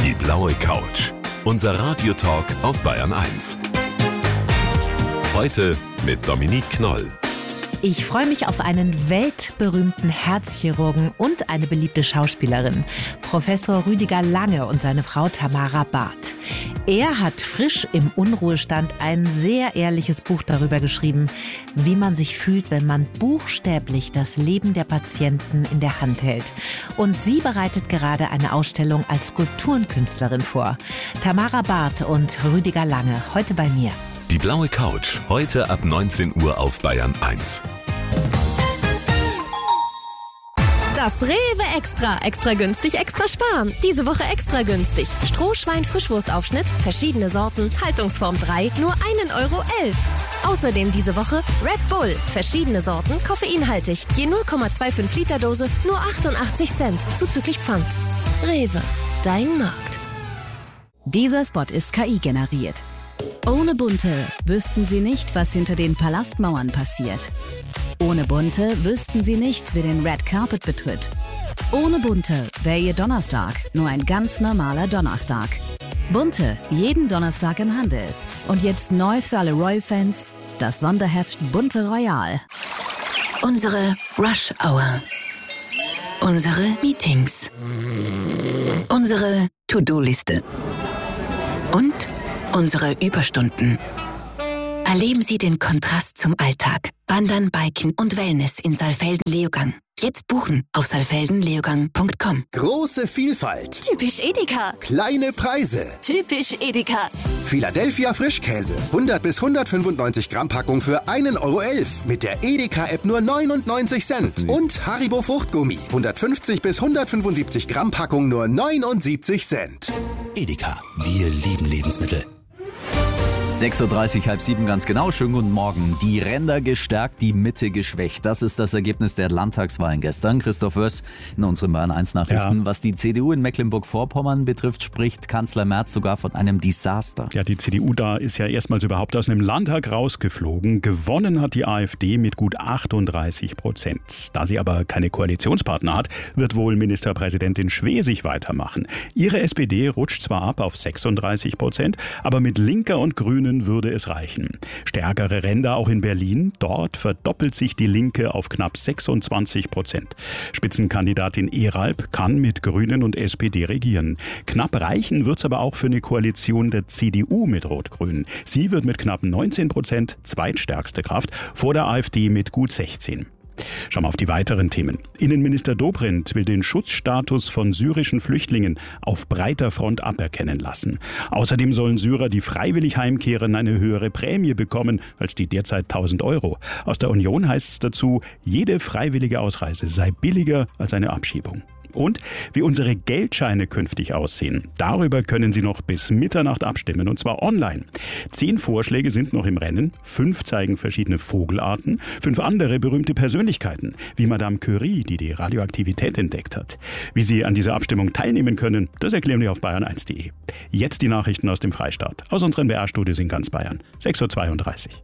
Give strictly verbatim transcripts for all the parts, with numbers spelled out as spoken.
Die blaue Couch. Unser Radiotalk auf Bayern eins. Heute mit Dominique Knoll. Ich freue mich auf einen weltberühmten Herzchirurgen und eine beliebte Schauspielerin, Professor Rüdiger Lange und seine Frau Tamara Barth. Er hat frisch im Unruhestand ein sehr ehrliches Buch darüber geschrieben, wie man sich fühlt, wenn man buchstäblich das Leben der Patienten in der Hand hält. Und sie bereitet gerade eine Ausstellung als Skulpturenkünstlerin vor. Tamara Barth und Rüdiger Lange, heute bei mir. Die blaue Couch, heute ab neunzehn Uhr auf Bayern eins. Das Rewe Extra. Extra günstig, extra sparen. Diese Woche extra günstig. Strohschwein-Frischwurstaufschnitt, verschiedene Sorten, Haltungsform drei, nur ein Euro elf. Außerdem diese Woche Red Bull, verschiedene Sorten, koffeinhaltig. Je null Komma fünfundzwanzig Liter Dose, nur achtundachtzig Cent, zuzüglich Pfand. Rewe, dein Markt. Dieser Spot ist K I generiert. Ohne Bunte wüssten Sie nicht, was hinter den Palastmauern passiert. Ohne Bunte wüssten Sie nicht, wer den Red Carpet betritt. Ohne Bunte wäre Ihr Donnerstag nur ein ganz normaler Donnerstag. Bunte, jeden Donnerstag im Handel. Und jetzt neu für alle Royal-Fans, das Sonderheft Bunte Royal. Unsere Rush Hour. Unsere Meetings. Unsere To-Do-Liste. Und unsere Überstunden. Erleben Sie den Kontrast zum Alltag. Wandern, Biken und Wellness in Saalfelden-Leogang. Jetzt buchen auf saalfelden leogang punkt com. Große Vielfalt. Typisch Edeka. Kleine Preise. Typisch Edeka. Philadelphia Frischkäse. hundert bis hundertfünfundneunzig Gramm Packung für ein Euro elf. Mit der Edeka-App nur neunundneunzig Cent. Und Haribo Fruchtgummi. hundertfünfzig bis hundertfünfundsiebzig Gramm Packung nur neunundsiebzig Cent. Edeka. Wir lieben Lebensmittel. sechs Uhr dreißig, halb sieben ganz genau. Schönen guten Morgen. Die Ränder gestärkt, die Mitte geschwächt. Das ist das Ergebnis der Landtagswahlen gestern. Christoph Wörs in unseren Bayern eins Nachrichten. Ja. Was die C D U in Mecklenburg-Vorpommern betrifft, spricht Kanzler Merz sogar von einem Desaster. Ja, die C D U da ist ja erstmals überhaupt aus einem Landtag rausgeflogen. Gewonnen hat die AfD mit gut achtunddreißig Prozent. Da sie aber keine Koalitionspartner hat, wird wohl Ministerpräsidentin Schwesig weitermachen. Ihre S P D rutscht zwar ab auf sechsunddreißig Prozent, aber mit Linker und Grünen würde es reichen. Stärkere Ränder auch in Berlin. Dort verdoppelt sich die Linke auf knapp sechsundzwanzig Prozent. Spitzenkandidatin Eralp kann mit Grünen und S P D regieren. Knapp reichen wird es aber auch für eine Koalition der C D U mit Rot-Grün. Sie wird mit knapp neunzehn Prozent zweitstärkste Kraft, vor der AfD mit gut sechzehn. Schauen wir auf die weiteren Themen. Innenminister Dobrindt will den Schutzstatus von syrischen Flüchtlingen auf breiter Front aberkennen lassen. Außerdem sollen Syrer, die freiwillig heimkehren, eine höhere Prämie bekommen als die derzeit tausend Euro. Aus der Union heißt es dazu, jede freiwillige Ausreise sei billiger als eine Abschiebung. Und wie unsere Geldscheine künftig aussehen. Darüber können Sie noch bis Mitternacht abstimmen, und zwar online. Zehn Vorschläge sind noch im Rennen, fünf zeigen verschiedene Vogelarten, fünf andere berühmte Persönlichkeiten, wie Madame Curie, die die Radioaktivität entdeckt hat. Wie Sie an dieser Abstimmung teilnehmen können, das erklären wir auf bayern eins punkt de. Jetzt die Nachrichten aus dem Freistaat, aus unseren B R-Studios in ganz Bayern. sechs Uhr zweiunddreißig.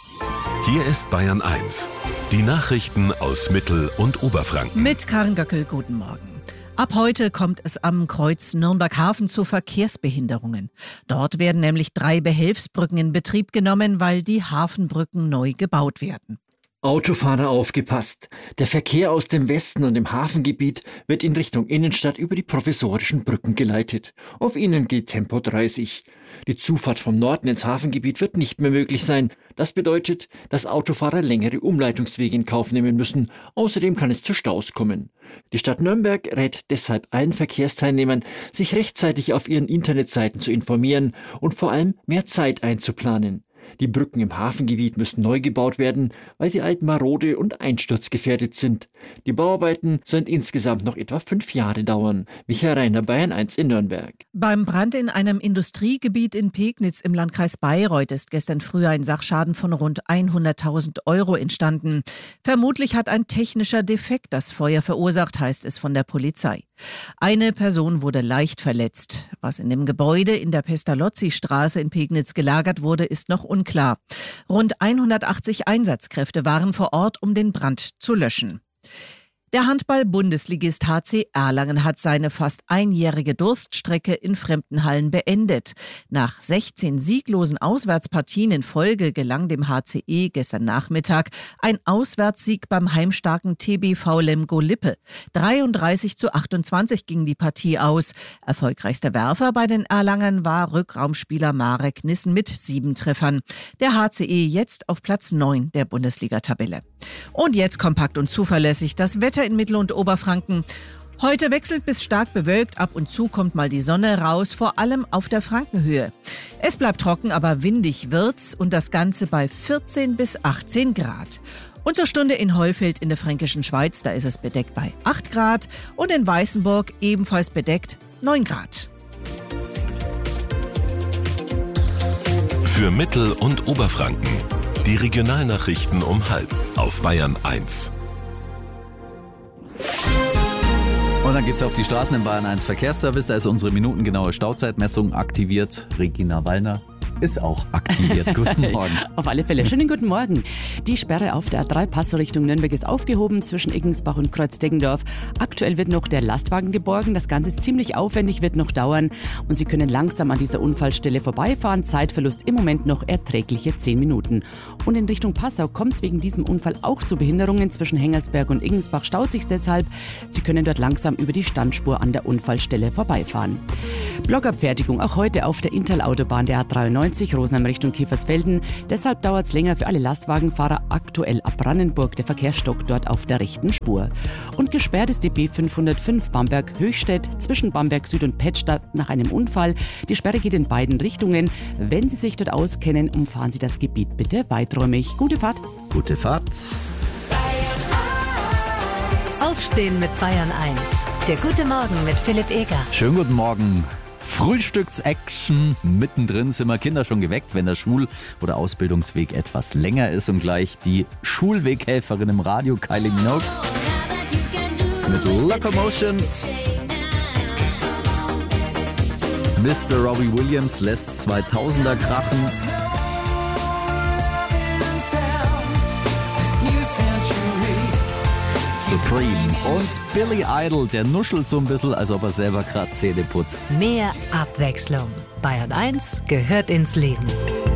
Hier ist Bayern eins. Die Nachrichten aus Mittel- und Oberfranken. Mit Karin Göckel, guten Morgen. Ab heute kommt es am Kreuz Nürnberg-Hafen zu Verkehrsbehinderungen. Dort werden nämlich drei Behelfsbrücken in Betrieb genommen, weil die Hafenbrücken neu gebaut werden. Autofahrer aufgepasst! Der Verkehr aus dem Westen und dem Hafengebiet wird in Richtung Innenstadt über die provisorischen Brücken geleitet. Auf ihnen geht Tempo dreißig. Die Zufahrt vom Norden ins Hafengebiet wird nicht mehr möglich sein. Das bedeutet, dass Autofahrer längere Umleitungswege in Kauf nehmen müssen. Außerdem kann es zu Staus kommen. Die Stadt Nürnberg rät deshalb allen Verkehrsteilnehmern, sich rechtzeitig auf ihren Internetseiten zu informieren und vor allem mehr Zeit einzuplanen. Die Brücken im Hafengebiet müssen neu gebaut werden, weil die alten marode und einsturzgefährdet sind. Die Bauarbeiten sollen insgesamt noch etwa fünf Jahre dauern. Michael Reiner, Bayern eins in Nürnberg. Beim Brand in einem Industriegebiet in Pegnitz im Landkreis Bayreuth ist gestern früh ein Sachschaden von rund hunderttausend Euro entstanden. Vermutlich hat ein technischer Defekt das Feuer verursacht, heißt es von der Polizei. Eine Person wurde leicht verletzt. Was in dem Gebäude in der Pestalozzi-Straße in Pegnitz gelagert wurde, ist noch unklar. Rund hundertachtzig Einsatzkräfte waren vor Ort, um den Brand zu löschen. Der Handball-Bundesligist H C Erlangen hat seine fast einjährige Durststrecke in fremden Hallen beendet. Nach sechzehn sieglosen Auswärtspartien in Folge gelang dem H C E gestern Nachmittag ein Auswärtssieg beim heimstarken T B V Lemgo-Lippe. dreiunddreißig zu achtundzwanzig ging die Partie aus. Erfolgreichster Werfer bei den Erlangern war Rückraumspieler Marek Nissen mit sieben Treffern. Der H C E jetzt auf Platz neun der Bundesliga-Tabelle. Und jetzt kompakt und zuverlässig das Wetter in Mittel- und Oberfranken. Heute wechselt bis stark bewölkt, ab und zu kommt mal die Sonne raus, vor allem auf der Frankenhöhe. Es bleibt trocken, aber windig wird's und das Ganze bei vierzehn bis achtzehn Grad. Und zur Stunde in Heufeld in der Fränkischen Schweiz, da ist es bedeckt bei acht Grad und in Weißenburg ebenfalls bedeckt neun Grad. Für Mittel- und Oberfranken die Regionalnachrichten um halb auf Bayern eins. Und dann geht's auf die Straßen im Bayern eins Verkehrsservice. Da ist unsere minutengenaue Stauzeitmessung aktiviert. Regina Wallner ist auch aktiviert. Guten Morgen. Auf alle Fälle. Schönen guten Morgen. Die Sperre auf der A drei Passau Richtung Nürnberg ist aufgehoben zwischen Iggensbach und Kreuzdeggendorf. Aktuell wird noch der Lastwagen geborgen. Das Ganze ist ziemlich aufwendig, wird noch dauern. Und Sie können langsam an dieser Unfallstelle vorbeifahren. Zeitverlust im Moment noch erträgliche zehn Minuten. Und in Richtung Passau kommt es wegen diesem Unfall auch zu Behinderungen. Zwischen Hengersberg und Iggensbach staut sich deshalb. Sie können dort langsam über die Standspur an der Unfallstelle vorbeifahren. Blockabfertigung auch heute auf der Intal-Autobahn der A dreiundneunzig Rosenheim Richtung Kiefersfelden. Deshalb dauert es länger für alle Lastwagenfahrer. Aktuell ab Brandenburg der Verkehrsstock dort auf der rechten Spur. Und gesperrt ist die B fünfhundertfünf Bamberg-Höchstädt zwischen Bamberg Süd und Pettstadt nach einem Unfall. Die Sperre geht in beiden Richtungen. Wenn Sie sich dort auskennen, umfahren Sie das Gebiet bitte weiträumig. Gute Fahrt. Gute Fahrt. Aufstehen mit Bayern eins. Der gute Morgen mit Philipp Eger. Schönen guten Morgen. Frühstücksaction. Mittendrin sind wir Kinder schon geweckt, wenn der Schul- oder Ausbildungsweg etwas länger ist. Und gleich die Schulweghelferin im Radio, Kylie Minogue, mit Locomotion. Mister Robbie Williams lässt zweitausender krachen. Supreme. Und Billy Idol, der nuschelt so ein bisschen, als ob er selber gerade Zähne putzt. Mehr Abwechslung. Bayern eins gehört ins Leben.